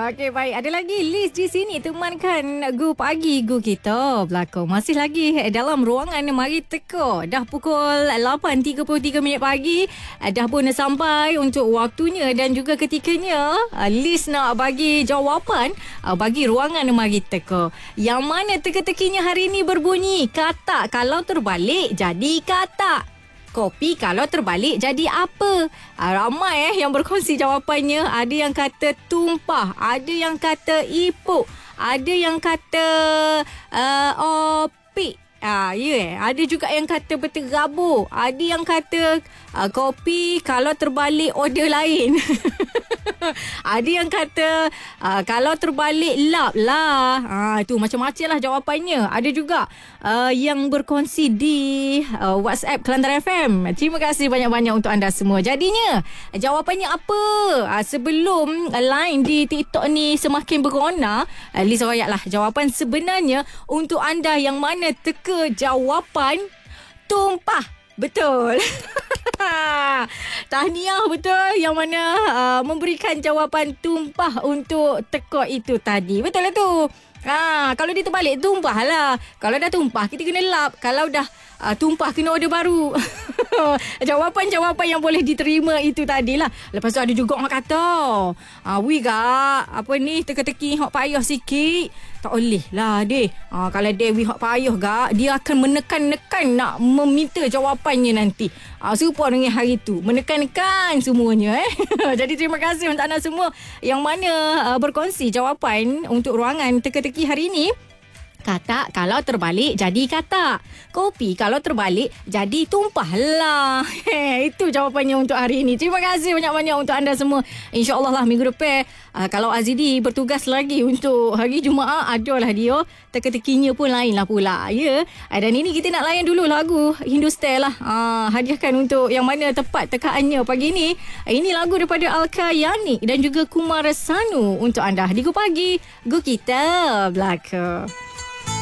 Okey, baik. Ada lagi list di sini. Temankan Gu Pagi Gu kita berlakon. Masih lagi dalam ruangan Mari Teka. Dah pukul 8.33 minit pagi. Dah pun sampai untuk waktunya dan juga ketikanya list nak bagi jawapan bagi ruangan Mari Teka. Yang mana teka-tekinya hari ini berbunyi, katak kalau terbalik jadi katak. Kopi kalau terbalik jadi apa? Ramai yang berkongsi jawapannya. Ada yang kata tumpah, ada yang kata ipuk, ada yang kata opik. Ada juga yang kata berterabur. Ada yang kata kopi kalau terbalik order lain. Ada yang kata kalau terbalik lap lah. Itu macam-macam lah jawapannya. Ada juga yang berkongsi di WhatsApp Kelantan FM. Terima kasih banyak-banyak untuk anda semua. Jadinya jawapannya apa? Sebelum line di TikTok ni semakin berona, Liz royak lah jawapan sebenarnya untuk anda yang mana teka jawapan tumpah. Betul. Tahniah betul yang mana memberikan jawapan tumpah untuk teka itu tadi. Betul lah tu. Kalau dia terbalik tumpah lah. Kalau dah tumpah kita kena lap. Kalau dah tumpah kena order baru. Jawapan-jawapan yang boleh diterima itu tadilah. Lepas tu ada juga orang kata, wih gak apa ni teka-teki hak payah sikit. Tak boleh lah deh. Kalau Dewi hak payah gak, dia akan menekan-nekan nak meminta jawapannya nanti. Serupa dengan hari tu, menekan-nekan semuanya. Jadi terima kasih untuk anda semua yang mana berkongsi jawapan untuk ruangan teka-teki hari ini. Katak kalau terbalik jadi katak. Kopi kalau terbalik jadi tumpah lah. Itu jawapannya untuk hari ini. Terima kasih banyak-banyak untuk anda semua. InsyaAllah lah minggu depan kalau Azidi bertugas lagi untuk hari Jumaat, adalah dia teka-tekinya pun lain lah pula. Ya. Dan ini kita nak layan dulu lagu Hindustan lah. Hadiahkan untuk yang mana tepat tekaannya pagi ini. Ini lagu daripada Alka Yani dan juga Kumar Sanu untuk anda. Di Gu Pagi, Gu Kita Belaka.